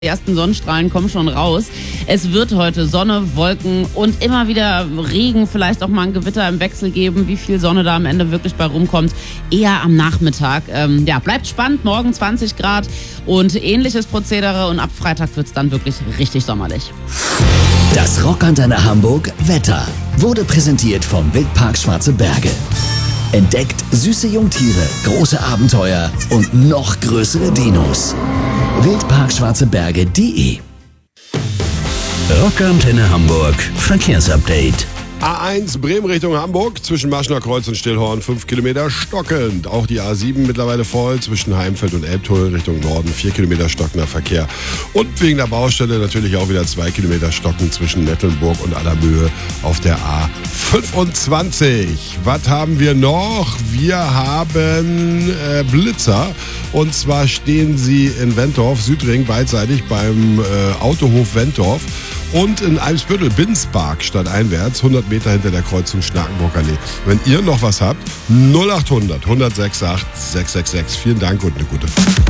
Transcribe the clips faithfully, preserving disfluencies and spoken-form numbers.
Die ersten Sonnenstrahlen kommen schon raus. Es wird heute Sonne, Wolken und immer wieder Regen, vielleicht auch mal ein Gewitter im Wechsel geben. Wie viel Sonne da am Ende wirklich bei rumkommt, eher am Nachmittag. Ähm, ja, bleibt spannend, morgen zwanzig Grad und ähnliches Prozedere. Und ab Freitag wird es dann wirklich richtig sommerlich. Das Rockantenne Hamburg Wetter wurde präsentiert vom Wildpark Schwarze Berge. Entdeckt süße Jungtiere, große Abenteuer und noch größere Dinos. wildpark schwarze berge punkt de Rockantenne Hamburg Verkehrsupdate. A eins Bremen Richtung Hamburg, zwischen Maschner Kreuz und Stillhorn fünf Kilometer stockend. Auch die A sieben mittlerweile voll, zwischen Heimfeld und Elbtunnel Richtung Norden vier Kilometer stockender Verkehr. Und wegen der Baustelle natürlich auch wieder zwei Kilometer stockend zwischen Nettelnburg und Allermöhe auf der A fünfundzwanzig. Was haben wir noch? Wir haben äh, Blitzer. Und zwar stehen sie in Wentorf, Südring, beidseitig beim äh, Autohof Wentorf. Und in Eimsbüttel, Binspark, stadteinwärts, hundert Meter hinter der Kreuzung Schnakenburg-Allee. Wenn ihr noch was habt, null acht hundert, hundertsechsundachtzig, sechshundertsechsundsechzig. Vielen Dank und eine gute Fahrt.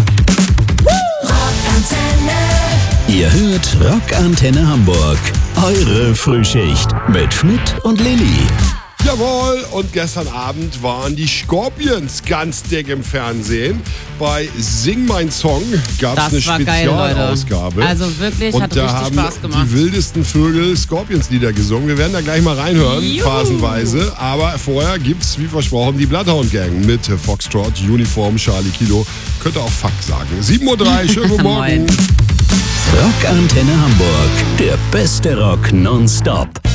Ihr hört Rockantenne Hamburg, eure Frühschicht mit Schmidt und Lilly. Jawohl, und gestern Abend waren die Scorpions ganz dick im Fernsehen. Bei Sing Mein Song gab es eine Spezialausgabe. Also wirklich, und hat da richtig haben Spaß gemacht. Die wildesten Vögel Scorpions-Lieder gesungen. Wir werden da gleich mal reinhören, Juhu. phasenweise. Aber vorher gibt's, wie versprochen, die Bloodhound Gang mit Foxtrot, Uniform, Charlie Kilo. Könnte auch Fuck sagen. sieben Uhr drei, schönen guten Morgen. Rockantenne Hamburg, der beste Rock nonstop.